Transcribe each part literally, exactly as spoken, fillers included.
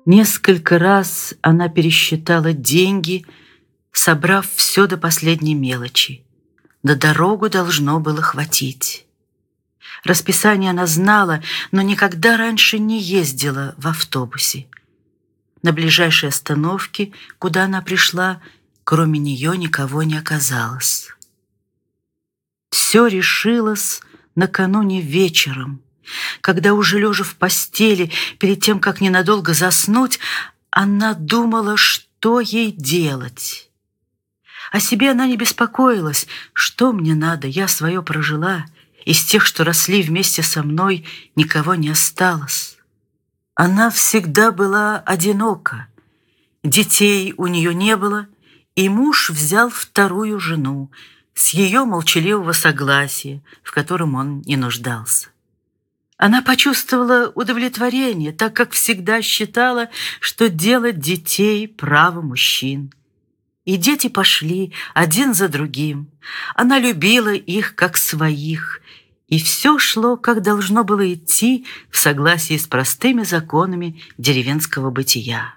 Несколько раз она пересчитала деньги, собрав все до последней мелочи. На дорогу должно было хватить. Расписание она знала, но никогда раньше не ездила в автобусе. На ближайшей остановке, куда она пришла, кроме нее никого не оказалось. Все решилось накануне вечером, когда уже лежа в постели, перед тем, как ненадолго заснуть, она думала, что ей делать. О себе она не беспокоилась. Что мне надо, я свое прожила. Из тех, что росли вместе со мной, никого не осталось. Она всегда была одинока. Детей у нее не было, и муж взял вторую жену с ее молчаливого согласия, в котором он не нуждался. Она почувствовала удовлетворение, так как всегда считала, что делать детей – право мужчин. И дети пошли один за другим. Она любила их как своих, и все шло, как должно было идти, в согласии с простыми законами деревенского бытия.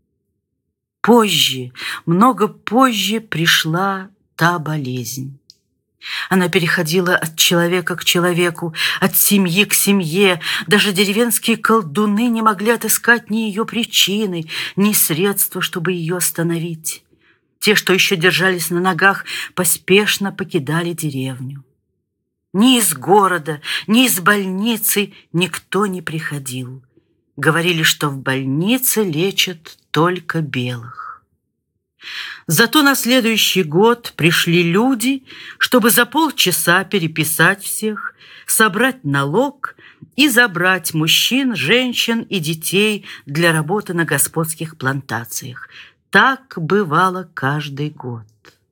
Позже, много позже пришла та болезнь. Она переходила от человека к человеку, от семьи к семье. Даже деревенские колдуны не могли отыскать ни ее причины, ни средства, чтобы ее остановить. Те, что еще держались на ногах, поспешно покидали деревню. Ни из города, ни из больницы никто не приходил. Говорили, что в больнице лечат только белых. Зато на следующий год пришли люди, чтобы за полчаса переписать всех, собрать налог и забрать мужчин, женщин и детей для работы на господских плантациях. Так бывало каждый год.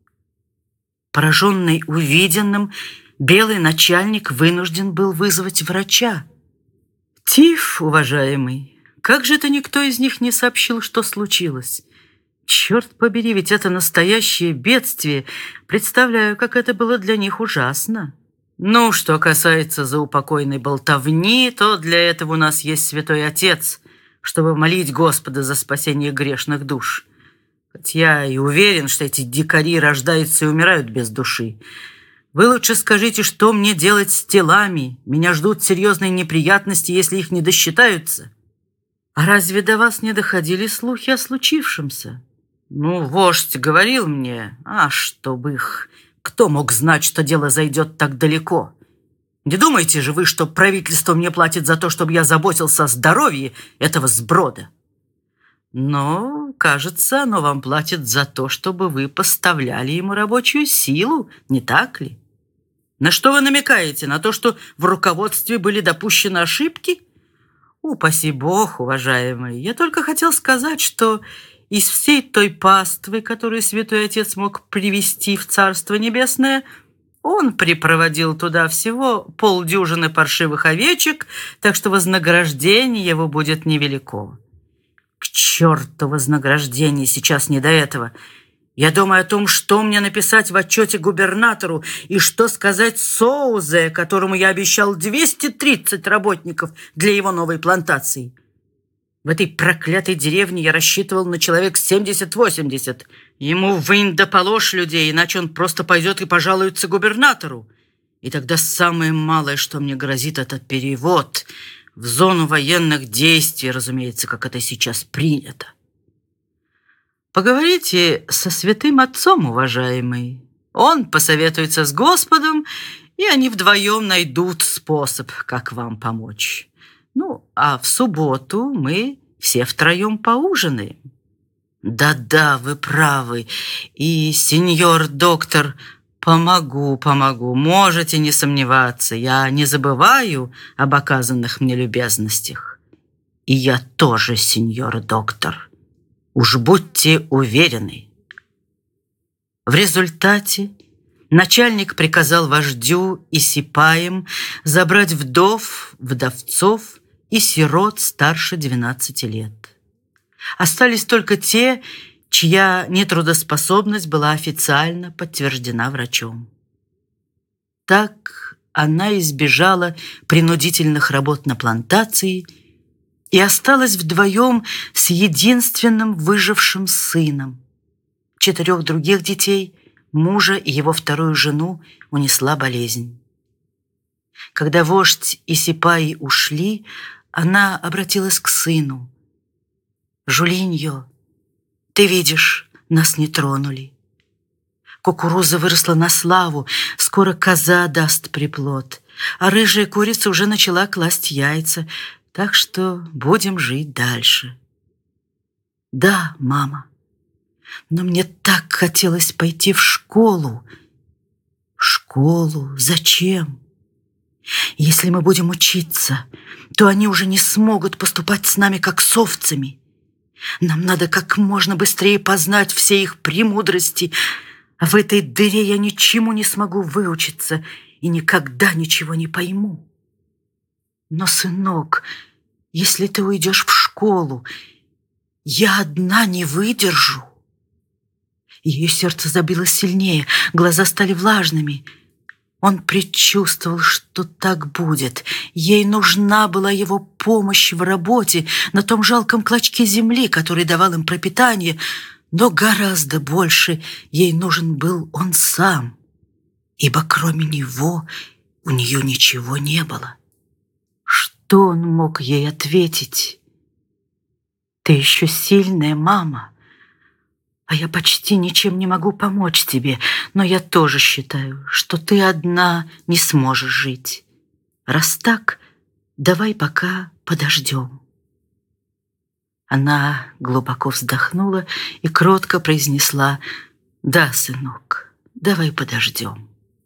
Пораженный увиденным, белый начальник вынужден был вызвать врача. «Тиф, уважаемый, как же это никто из них не сообщил, что случилось? Черт побери, ведь это настоящее бедствие. Представляю, как это было для них ужасно. Ну, что касается заупокойной болтовни, то для этого у нас есть Святой Отец, чтобы молить Господа за спасение грешных душ. Хоть я и уверен, что эти дикари рождаются и умирают без души. Вы лучше скажите, что мне делать с телами? Меня ждут серьезные неприятности, если их не досчитаются». «А разве до вас не доходили слухи о случившемся?» «Ну, вождь говорил мне, а чтоб их... Кто мог знать, что дело зайдет так далеко? Не думаете же вы, что правительство мне платит за то, чтобы я заботился о здоровье этого сброда? Но, кажется, оно вам платит за то, чтобы вы поставляли ему рабочую силу, не так ли? На что вы намекаете? На то, что в руководстве были допущены ошибки? Упаси Бог, уважаемый, я только хотел сказать, что из всей той паствы, которую Святой Отец мог привести в Царство Небесное, он припроводил туда всего полдюжины паршивых овечек, так что вознаграждение его будет невелико. К черту вознаграждение, сейчас не до этого. Я думаю о том, что мне написать в отчете губернатору и что сказать Соузе, которому я обещал двести тридцать работников для его новой плантации. В этой проклятой деревне я рассчитывал на человек семьдесят-восемьдесят. Ему вынь да положь людей, иначе он просто пойдет и пожалуется губернатору. И тогда самое малое, что мне грозит, это перевод в зону военных действий, разумеется, как это сейчас принято. Поговорите со святым отцом, уважаемый. Он посоветуется с Господом, и они вдвоем найдут способ, как вам помочь. Ну, а в субботу мы все втроем поужинаем». «Да-да, вы правы. И, сеньор доктор, помогу, помогу. Можете не сомневаться. Я не забываю об оказанных мне любезностях. И я тоже, сеньор доктор. Уж будьте уверены». В результате начальник приказал вождю и сипаям забрать вдов, вдовцов и сирот старше двенадцати лет. Остались только те, чья нетрудоспособность была официально подтверждена врачом. Так она избежала принудительных работ на плантации и осталась вдвоем с единственным выжившим сыном. Четырех других детей, мужа и его вторую жену унесла болезнь. Когда вождь и сипаи ушли, она обратилась к сыну. «Жулиньо, ты видишь, нас не тронули. Кукуруза выросла на славу, скоро коза даст приплод, а рыжая курица уже начала класть яйца, так что будем жить дальше». «Да, мама, но мне так хотелось пойти в школу». «В школу? Зачем? Если мы будем учиться, то они уже не смогут поступать с нами, как с овцами. Нам надо как можно быстрее познать все их премудрости, а в этой дыре я ничему не смогу выучиться и никогда ничего не пойму. Но, сынок, если ты уйдешь в школу, я одна не выдержу». Ее сердце забилось сильнее, глаза стали влажными. Он предчувствовал, что так будет. Ей нужна была его помощь в работе на том жалком клочке земли, который давал им пропитание, но гораздо больше ей нужен был он сам, ибо кроме него у нее ничего не было. Что он мог ей ответить? «Ты еще сильная, мама, а я почти ничем не могу помочь тебе, но я тоже считаю, что ты одна не сможешь жить. Раз так, давай пока подождем». Она глубоко вздохнула и кротко произнесла: «Да, сынок, давай подождем».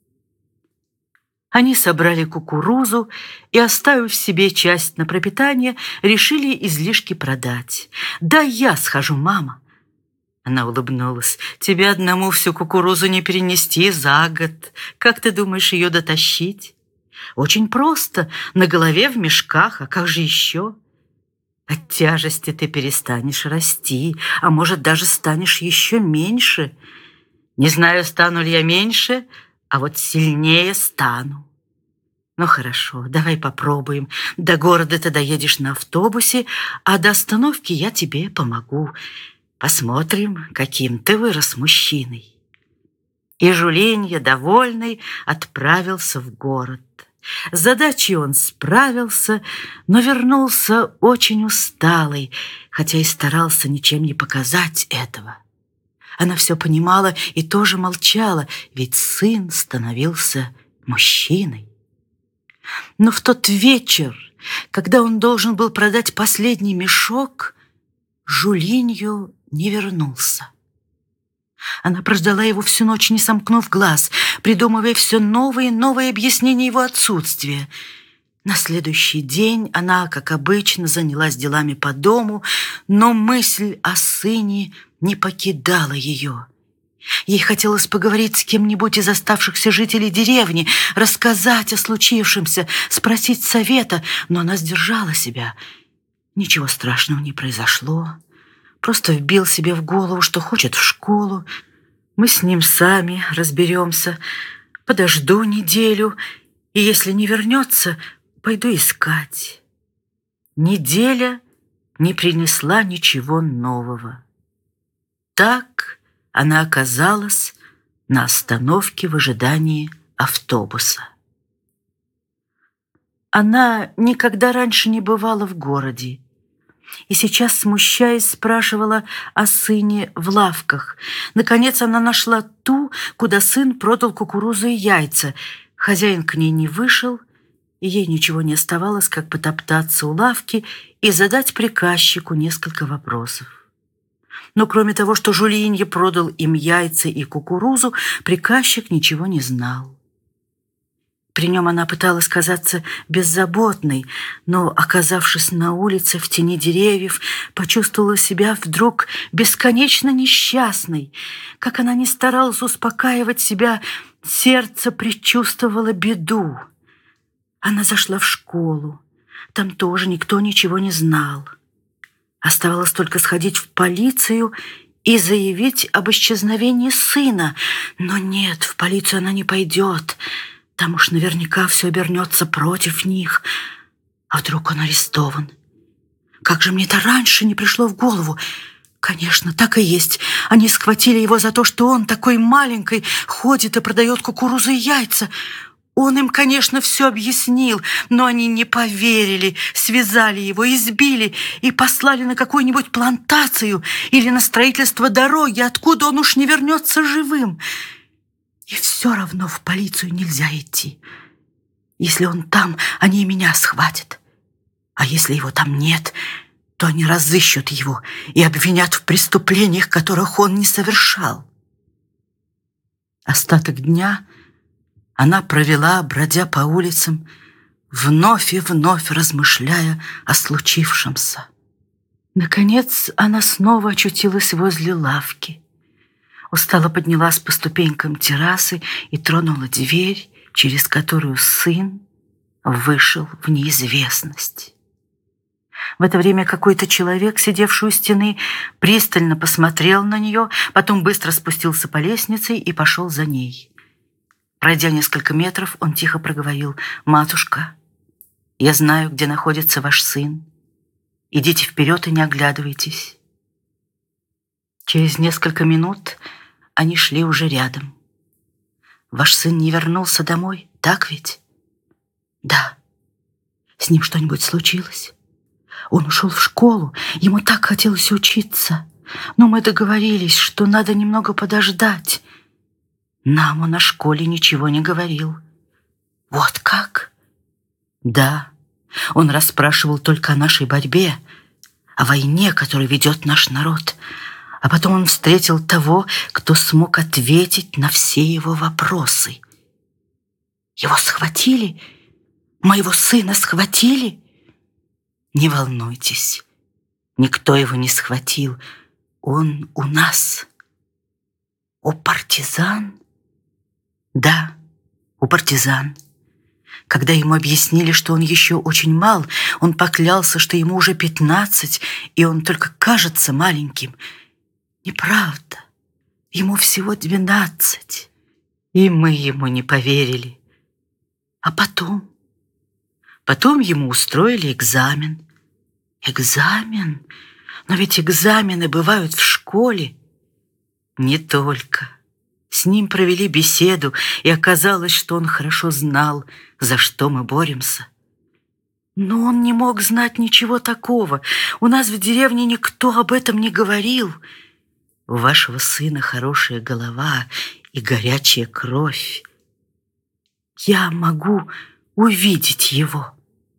Они собрали кукурузу и, оставив себе часть на пропитание, решили излишки продать. «Да я схожу, мама». Она улыбнулась. «Тебе одному всю кукурузу не перенести за год. Как ты думаешь ее дотащить?» «Очень просто. На голове в мешках. А как же еще?» «От тяжести ты перестанешь расти, а может, даже станешь еще меньше. Не знаю, стану ли я меньше, а вот сильнее стану». «Ну хорошо, давай попробуем. До города ты доедешь на автобусе, а до остановки я тебе помогу. Посмотрим, каким ты вырос мужчиной». И Жулинья, довольный, отправился в город. С задачей он справился, но вернулся очень усталый, хотя и старался ничем не показать этого. Она все понимала и тоже молчала, ведь сын становился мужчиной. Но в тот вечер, когда он должен был продать последний мешок, Жулиньо не вернулся. Она прождала его всю ночь, не сомкнув глаз, придумывая все новые и новые объяснения его отсутствия. На следующий день она, как обычно, занялась делами по дому, но мысль о сыне не покидала ее. Ей хотелось поговорить с кем-нибудь из оставшихся жителей деревни, рассказать о случившемся, спросить совета, но она сдержала себя. Ничего страшного не произошло. Просто вбил себе в голову, что хочет в школу. Мы с ним сами разберемся. Подожду неделю, и если не вернется, пойду искать. Неделя не принесла ничего нового. Так она оказалась на остановке в ожидании автобуса. Она никогда раньше не бывала в городе, и сейчас, смущаясь, спрашивала о сыне в лавках. Наконец она нашла ту, куда сын продал кукурузу и яйца. Хозяин к ней не вышел, и ей ничего не оставалось, как потоптаться у лавки и задать приказчику несколько вопросов. Но кроме того, что Жулинья продал им яйца и кукурузу, приказчик ничего не знал. При нем она пыталась казаться беззаботной, но, оказавшись на улице в тени деревьев, почувствовала себя вдруг бесконечно несчастной. Как она ни старалась успокаивать себя, сердце предчувствовало беду. Она зашла в школу. Там тоже никто ничего не знал. Оставалось только сходить в полицию и заявить об исчезновении сына. Но нет, в полицию она не пойдет. Там уж наверняка все обернется против них. А вдруг он арестован? Как же мне это раньше не пришло в голову? Конечно, так и есть. Они схватили его за то, что он такой маленький, ходит и продает кукурузу и яйца. Он им, конечно, все объяснил, но они не поверили, связали его, избили и послали на какую-нибудь плантацию или на строительство дороги, откуда он уж не вернется живым. И все равно в полицию нельзя идти. Если он там, они и меня схватят. А если его там нет, то они разыщут его и обвинят в преступлениях, которых он не совершал. Остаток дня она провела, бродя по улицам, вновь и вновь размышляя о случившемся. Наконец она снова очутилась возле лавки. Устало поднялась по ступенькам террасы и тронула дверь, через которую сын вышел в неизвестность. В это время какой-то человек, сидевший у стены, пристально посмотрел на нее, потом быстро спустился по лестнице и пошел за ней. Пройдя несколько метров, он тихо проговорил: «Матушка, я знаю, где находится ваш сын. Идите вперед и не оглядывайтесь». Через несколько минут они шли уже рядом. «Ваш сын не вернулся домой, так ведь?» «Да». «С ним что-нибудь случилось?» «Он ушел в школу, ему так хотелось учиться. Но мы договорились, что надо немного подождать. Нам он о школе ничего не говорил». «Вот как?» «Да, он расспрашивал только о нашей борьбе, о войне, которую ведет наш народ. А потом он встретил того, кто смог ответить на все его вопросы». «Его схватили? Моего сына схватили?» «Не волнуйтесь, никто его не схватил. Он у нас». «У партизан?» «Да, у партизан. Когда ему объяснили, что он еще очень мал, он поклялся, что ему уже пятнадцать, и он только кажется маленьким. Неправда, ему всего двенадцать. И мы ему не поверили. А потом? Потом ему устроили экзамен». «Экзамен? Но ведь экзамены бывают в школе». «Не только. С ним провели беседу, и оказалось, что он хорошо знал, за что мы боремся». «Но он не мог знать ничего такого. У нас в деревне никто об этом не говорил». «У вашего сына хорошая голова и горячая кровь. Я могу увидеть его».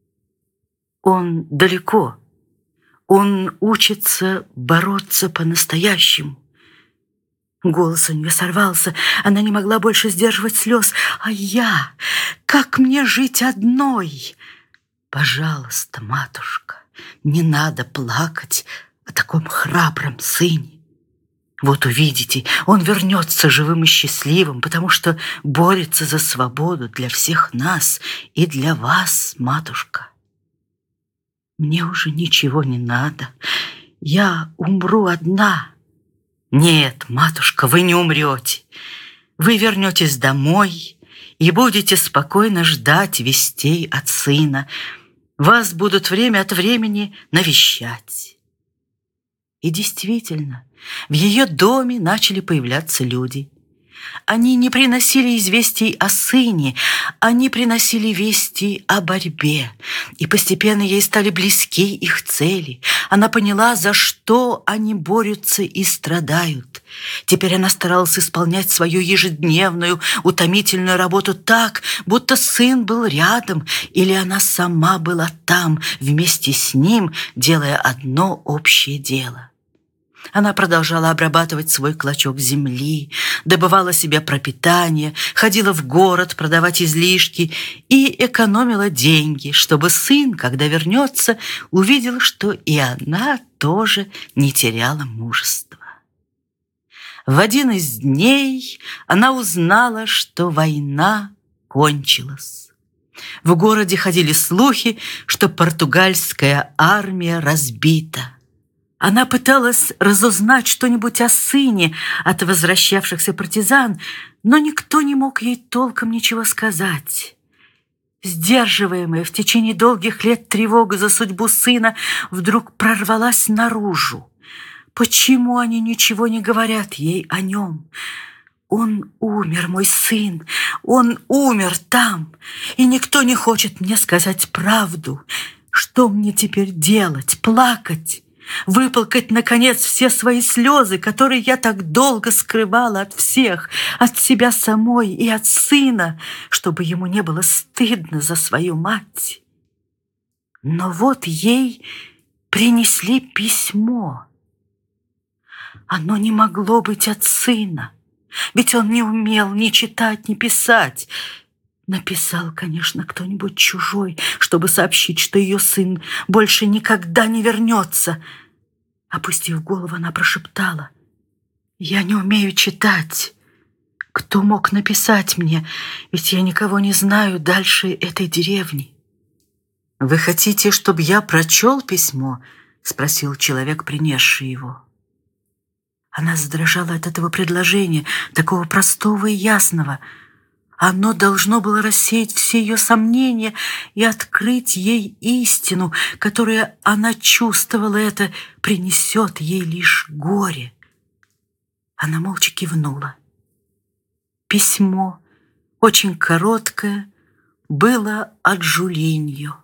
«Он далеко. Он учится бороться по-настоящему». Голос у нее сорвался, она не могла больше сдерживать слез. «А я? Как мне жить одной?» «Пожалуйста, матушка, не надо плакать о таком храбром сыне. Вот увидите, он вернется живым и счастливым, потому что борется за свободу для всех нас и для вас, матушка. Мне уже ничего не надо. Я умру одна». «Нет, матушка, вы не умрете. Вы вернетесь домой и будете спокойно ждать вестей от сына. Вас будут время от времени навещать». И действительно, в ее доме начали появляться люди. Они не приносили известий о сыне, они приносили вести о борьбе. И постепенно ей стали близки их цели. Она поняла, за что они борются и страдают. Теперь она старалась исполнять свою ежедневную, утомительную работу так, будто сын был рядом, или она сама была там, вместе с ним, делая одно общее дело. Она продолжала обрабатывать свой клочок земли, добывала себе пропитание, ходила в город продавать излишки и экономила деньги, чтобы сын, когда вернется, увидел, что и она тоже не теряла мужества. В один из дней она узнала, что война кончилась. В городе ходили слухи, что португальская армия разбита. Она пыталась разузнать что-нибудь о сыне от возвращавшихся партизан, но никто не мог ей толком ничего сказать. Сдерживаемая в течение долгих лет тревога за судьбу сына вдруг прорвалась наружу. Почему они ничего не говорят ей о нем? Он умер, мой сын, он умер там, и никто не хочет мне сказать правду. Что мне теперь делать? Плакать? Выплакать, наконец, все свои слезы, которые я так долго скрывала от всех, от себя самой и от сына, чтобы ему не было стыдно за свою мать? Но вот ей принесли письмо. Оно не могло быть от сына, ведь он не умел ни читать, ни писать. Написал, конечно, кто-нибудь чужой, чтобы сообщить, что ее сын больше никогда не вернется. Опустив голову, она прошептала: «Я не умею читать. Кто мог написать мне? Ведь я никого не знаю дальше этой деревни». «Вы хотите, чтобы я прочел письмо?» — спросил человек, принесший его. Она задрожала от этого предложения, такого простого и ясного. Оно должно было рассеять все ее сомнения и открыть ей истину, которая, она чувствовала это, принесет ей лишь горе. Она молча кивнула. Письмо, очень короткое, было от Жулиньо.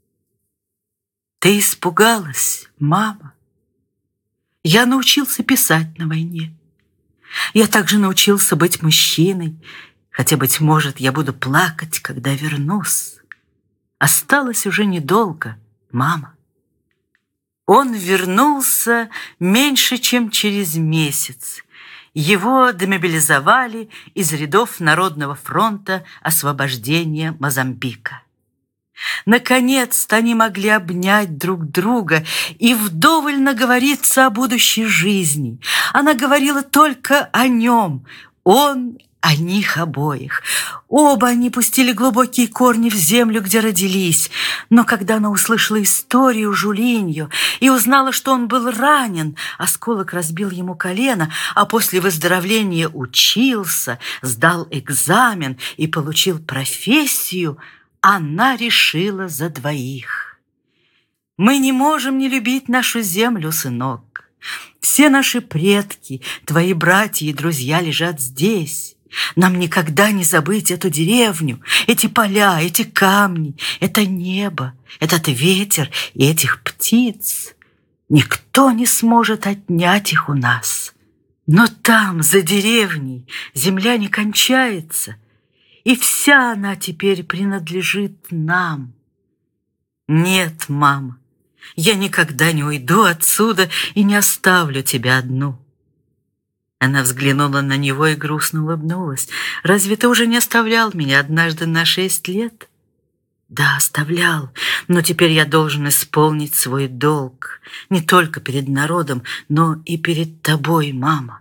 «Ты испугалась, мама? Я научился писать на войне. Я также научился быть мужчиной, хотя, быть может, я буду плакать, когда вернусь. Осталось уже недолго, мама». Он вернулся меньше, чем через месяц. Его демобилизовали из рядов Народного фронта освобождения Мозамбика. Наконец-то они могли обнять друг друга и вдоволь наговориться о будущей жизни. Она говорила только о нем, он о них обоих. Оба они пустили глубокие корни в землю, где родились. Но когда она услышала историю Жулиньо и узнала, что он был ранен, осколок разбил ему колено, а после выздоровления учился, сдал экзамен и получил профессию, она решила за двоих. «Мы не можем не любить нашу землю, сынок. Все наши предки, твои братья и друзья лежат здесь. Нам никогда не забыть эту деревню, эти поля, эти камни, это небо, этот ветер и этих птиц. Никто не сможет отнять их у нас. Но там, за деревней, земля не кончается, и вся она теперь принадлежит нам. Нет, мама, я никогда не уйду отсюда и не оставлю тебя одну». Она взглянула на него и грустно улыбнулась. «Разве ты уже не оставлял меня однажды на шесть лет?» «Да, оставлял, но теперь я должен исполнить свой долг, не только перед народом, но и перед тобой, мама».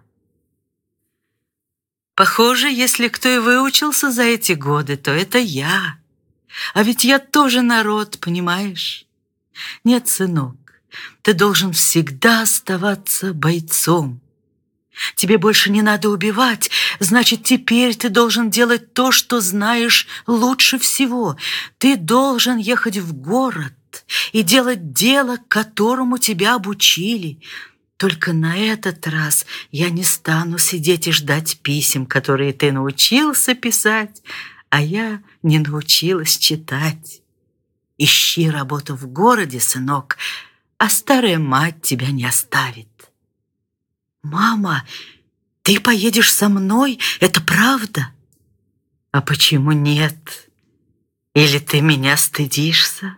«Похоже, если кто и выучился за эти годы, то это я. А ведь я тоже народ, понимаешь? Нет, сынок, ты должен всегда оставаться бойцом. Тебе больше не надо убивать, значит, теперь ты должен делать то, что знаешь лучше всего. Ты должен ехать в город и делать дело, которому тебя обучили. Только на этот раз я не стану сидеть и ждать писем, которые ты научился писать, а я не научилась читать. Ищи работу в городе, сынок, а старая мать тебя не оставит». «Мама, ты поедешь со мной? Это правда?» «А почему нет? Или ты меня стыдишься?»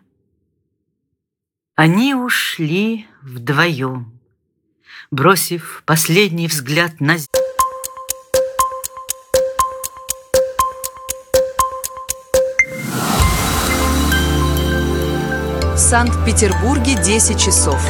Они ушли вдвоем, бросив последний взгляд на землю. В Санкт-Петербурге десять часов.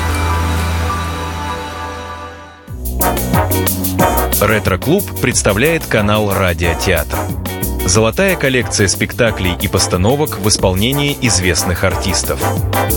Ретро-клуб представляет канал «Радиотеатр». Золотая коллекция спектаклей и постановок в исполнении известных артистов.